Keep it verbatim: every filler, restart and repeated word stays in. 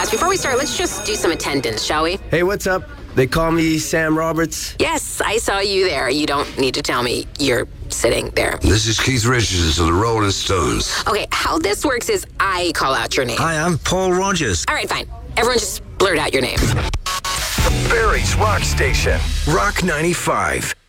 Gosh, before we start, let's just do some attendance, shall we? Hey, what's up? They call me Sam Roberts. Yes, I saw you there. You don't need to tell me you're sitting there. This is Keith Richards of the Rolling Stones. Okay, how this works is I call out your name. Hi, I'm Paul Rogers. All right, fine. Everyone just blurt out your name. Barry's Rock Station. Rock ninety-five.